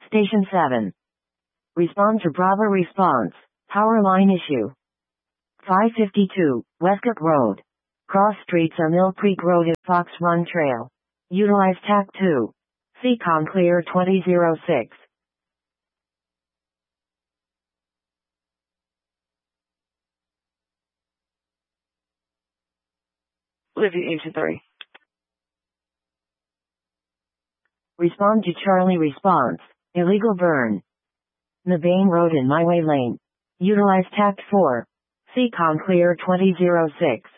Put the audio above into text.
Station 7. Respond to Bravo response. Power line issue. 552, Westcook Road. Cross streets are Mill Creek Road and Fox Run Trail. Utilize TAC 2. Seacon Clear 2006. Living Agent 3. Respond to Charlie response. Illegal burn. Navane Road and Myway Lane. Utilize TAC 4. Seacon Clear 2006.